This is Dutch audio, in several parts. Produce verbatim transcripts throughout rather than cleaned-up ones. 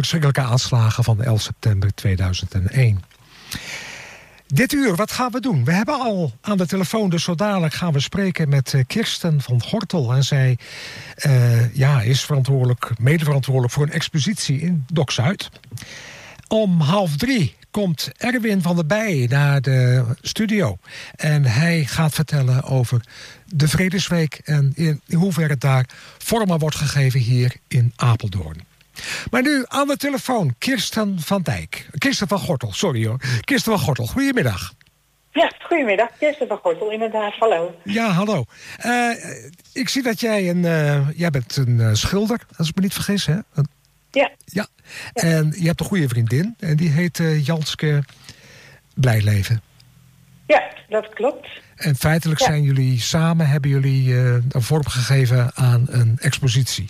verschrikkelijke aanslagen van elf september tweeduizend één. Dit uur, wat gaan we doen? We hebben al aan de telefoon, dus zo dadelijk gaan we spreken met Kirsten van Gortel. En zij uh, ja, is verantwoordelijk, medeverantwoordelijk voor een expositie in Dok-Zuid. Om half drie komt Erwin van der Bij naar de studio. En hij gaat vertellen over de Vredesweek en in hoeverre daar vorm aan wordt gegeven hier in Apeldoorn. Maar nu aan de telefoon Kirsten van Dijk. Kirsten van Gortel, sorry hoor. Kirsten van Gortel, goedemiddag. Ja, goedemiddag. Kirsten van Gortel, inderdaad. Hallo. Ja, hallo. Uh, ik zie dat jij een... Uh, jij bent een uh, schilder, als ik me niet vergis, hè? Een... Ja. ja. Ja. En je hebt een goede vriendin. En die heet uh, Janske Blijleven. Ja, dat klopt. En feitelijk ja. zijn jullie samen, hebben jullie uh, een vorm gegeven aan een expositie.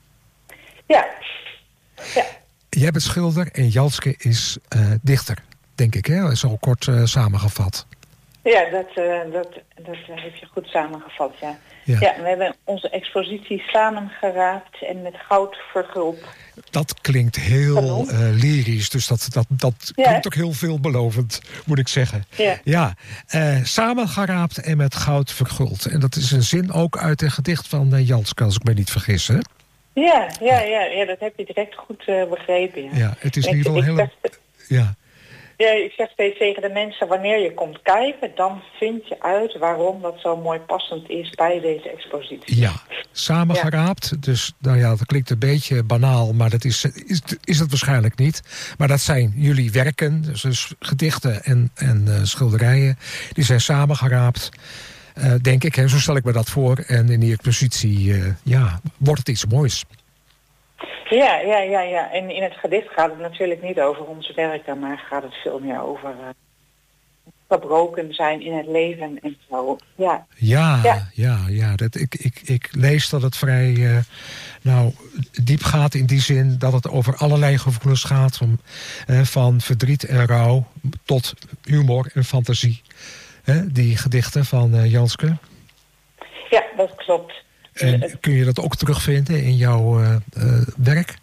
Ja. Ja. Jij bent schilder en Janske is uh, dichter, denk ik, hè? Zo kort uh, samengevat. Ja, dat, uh, dat, dat uh, heb je goed samengevat, ja. ja. Ja, we hebben onze expositie samengeraapt en met goud verguld. Dat klinkt heel uh, lyrisch, dus dat, dat, dat ja. klinkt ook heel veelbelovend, moet ik zeggen. Ja, ja uh, samengeraapt en met goud verguld. En dat is een zin ook uit een gedicht van uh, Janske, als ik me niet vergis, hè? Ja, ja, ja, ja, dat heb je direct goed uh, begrepen. Ja. ja, het is in ieder geval heel... Zeg, ja. ja, ik zeg steeds tegen de mensen, wanneer je komt kijken, dan vind je uit waarom dat zo mooi passend is bij deze expositie. Ja, samengeraapt. Ja. Dus nou ja, dat klinkt een beetje banaal, maar dat is, is, is het waarschijnlijk niet. Maar dat zijn jullie werken, dus, dus gedichten en, en uh, schilderijen, die zijn samengeraapt. Uh, denk ik, hè, zo stel ik me dat voor. En in die expositie, uh, ja, wordt het iets moois. Ja, ja, ja, ja. En in het gedicht gaat het natuurlijk niet over ons werken, maar gaat het veel meer over uh, verbroken zijn in het leven en zo. Ja, ja, ja, ja. ja dat, ik, ik, ik lees dat het vrij uh, nou, diep gaat in die zin dat het over allerlei gevoelens gaat. Om, uh, van verdriet en rouw tot humor en fantasie. Hè, die gedichten van uh, Janske. Ja, dat klopt. En kun je dat ook terugvinden in jouw uh, uh, werk?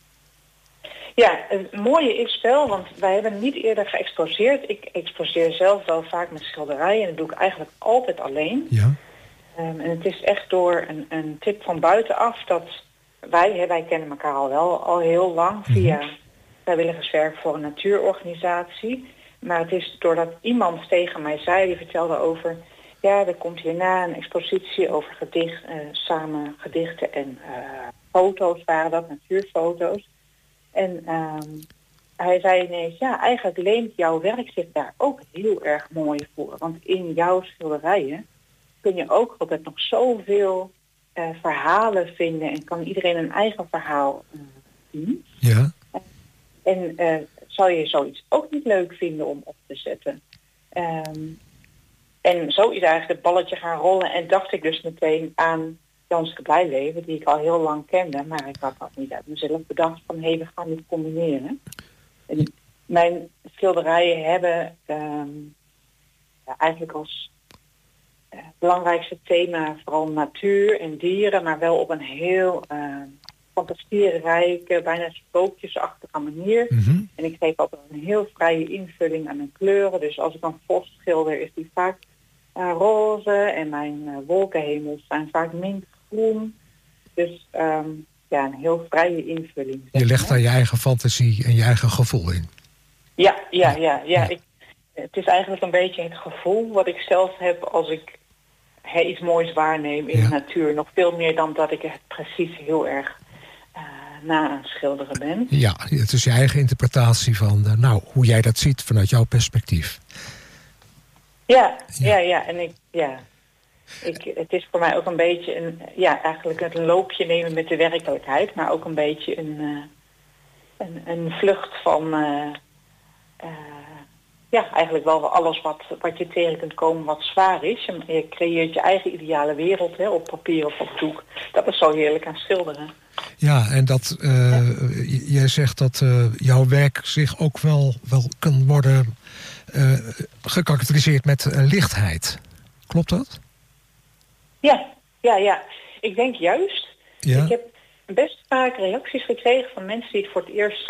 Ja, het mooie is wel, want wij hebben niet eerder geëxposeerd. Ik exposeer zelf wel vaak met schilderijen en dat doe ik eigenlijk altijd alleen. Ja. Um, en het is echt door een, een tip van buitenaf dat wij, wij kennen elkaar al wel al heel lang via mm-hmm. vrijwilligerswerk voor een natuurorganisatie. Maar het is doordat iemand tegen mij zei, die vertelde over... ja, er komt hierna een expositie over gedicht, uh, samen gedichten en uh, foto's waren dat, natuurfoto's. En uh, hij zei ineens, ja, eigenlijk leent jouw werk zich daar ook heel erg mooi voor. Want in jouw schilderijen kun je ook altijd nog zoveel uh, verhalen vinden... en kan iedereen een eigen verhaal uh, zien. Ja. En uh, zou je zoiets ook niet leuk vinden om op te zetten? Um, en zo is eigenlijk het balletje gaan rollen en dacht ik dus meteen aan Janske Blijleven, die ik al heel lang kende, maar ik had dat niet uit mezelf bedacht van hé, hey, we gaan dit combineren. En mijn schilderijen hebben um, ja, eigenlijk als uh, belangrijkste thema vooral natuur en dieren, maar wel op een heel uh, fantasierijke, bijna sprookjesachtige manier. Mm-hmm. En ik geef altijd een heel vrije invulling aan mijn kleuren. Dus als ik een vos schilder, is die vaak uh, roze en mijn uh, wolkenhemels zijn vaak mintgroen. Dus um, ja, een heel vrije invulling. Je legt daar je eigen fantasie en je eigen gevoel in. Ja, ja, ja. ja. ja. Ik, het is eigenlijk een beetje het gevoel wat ik zelf heb als ik he, iets moois waarneem in ja. de natuur. Nog veel meer dan dat ik het precies heel erg uh, na aan het schilderen ben. Ja, het is je eigen interpretatie van uh, nou, hoe jij dat ziet vanuit jouw perspectief. Ja, ja, ja. ja. En ik, ja. Ik, het is voor mij ook een beetje een, ja, eigenlijk een loopje nemen met de werkelijkheid, maar ook een beetje een, uh, een, een vlucht van, uh, uh, ja, eigenlijk wel alles wat, wat je tegen kunt komen wat zwaar is. Je, je creëert je eigen ideale wereld, hè, op papier of op doek. Dat is zo heerlijk aan schilderen. Ja, en dat uh, ja. jij zegt dat uh, jouw werk zich ook wel, wel kan worden uh, gekarakteriseerd met uh, lichtheid. Klopt dat? Ja, ja, ja. Ik denk juist. Ja? Ik heb best vaak reacties gekregen van mensen die het voor het eerst